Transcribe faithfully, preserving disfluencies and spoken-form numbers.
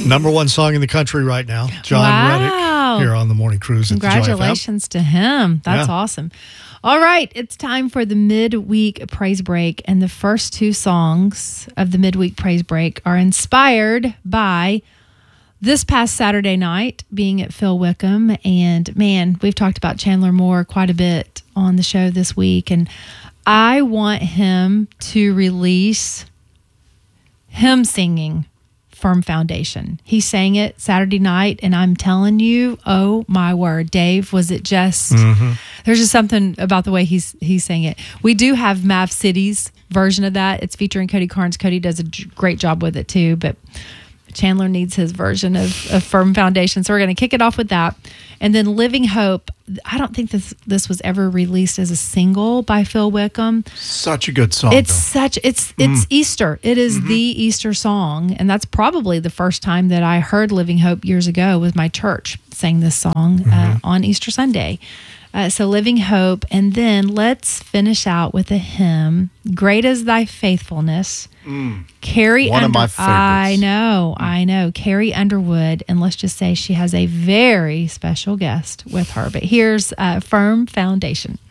Number one song in the country right now. John Wow. Reddick here on the Morning Cruise at the Joy F M. Congratulations to him. That's Yeah. awesome. All right, it's time for the midweek praise break. And the first two songs of the midweek praise break are inspired by this past Saturday night being at Phil Wickham. And man, we've talked about Chandler Moore quite a bit on the show this week. And I want him to release him singing Firm Foundation. He sang it Saturday night, and I'm telling you, oh my word, Dave, was it just, mm-hmm. there's just something about the way he's he sang it. We do have Mav City's version of that. It's featuring Cody Carnes. Cody does a great job with it too, but Chandler needs his version of, of Firm Foundation. So we're going to kick it off with that. And then Living Hope, I don't think this this was ever released as a single by Phil Wickham. Such a good song. It's though. such it's it's Mm. Easter. It is Mm-hmm. the Easter song, and that's probably the first time that I heard Living Hope years ago. Was my church sang this song Mm-hmm. uh, on Easter Sunday. Uh, so Living Hope, and then let's finish out with a hymn. Great is Thy Faithfulness. Mm. Carrie One of Under- my favorites. I know, I know. Carrie Underwood, and let's just say she has a very special guest with her. But here's uh, Firm Foundation.